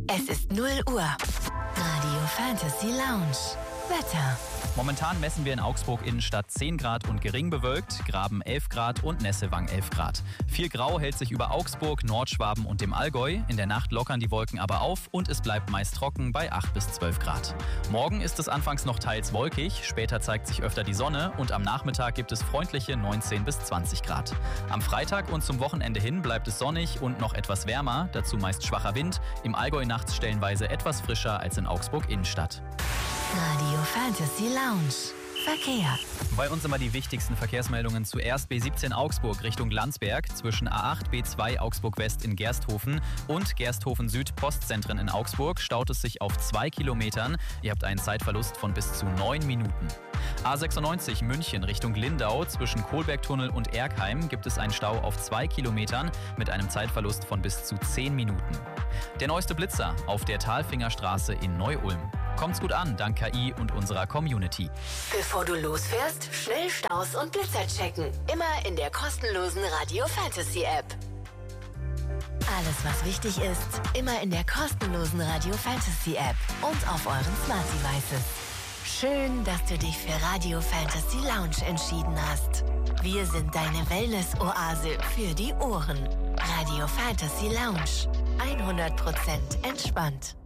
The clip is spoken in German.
Es ist 0 Uhr. Radio Fantasy Lounge. Wetter. Momentan messen wir in Augsburg Innenstadt 10 Grad und gering bewölkt, Graben 11 Grad und Nessewang 11 Grad. Viel Grau hält sich über Augsburg, Nordschwaben und dem Allgäu. In der Nacht lockern die Wolken aber auf und es bleibt meist trocken bei 8 bis 12 Grad. Morgen ist es anfangs noch teils wolkig, später zeigt sich öfter die Sonne und am Nachmittag gibt es freundliche 19 bis 20 Grad. Am Freitag und zum Wochenende hin bleibt es sonnig und noch etwas wärmer, dazu meist schwacher Wind, im Allgäu nachts stellenweise etwas frischer als in Augsburg Innenstadt. Radio Fantasy Lounge. Verkehr. Bei uns immer die wichtigsten Verkehrsmeldungen. Zuerst B17 Augsburg Richtung Landsberg, zwischen A8 B2 Augsburg West in Gersthofen und Gersthofen Süd Postzentren in Augsburg staut es sich auf 2 Kilometern. Ihr habt einen Zeitverlust von bis zu 9 Minuten. A96 München Richtung Lindau, zwischen Kohlbergtunnel und Erkheim gibt es einen Stau auf 2 Kilometern mit einem Zeitverlust von bis zu 10 Minuten. Der neueste Blitzer auf der Talfingerstraße in Neu-Ulm. Kommt's gut an, dank KI und unserer Community. Bevor du losfährst, schnell Staus und Blitzer checken. Immer in der kostenlosen Radio Fantasy App. Alles, was wichtig ist, immer in der kostenlosen Radio Fantasy App und auf euren Smart Devices. Schön, dass du dich für Radio Fantasy Lounge entschieden hast. Wir sind deine Wellness-Oase für die Ohren. Radio Fantasy Lounge. 100% entspannt.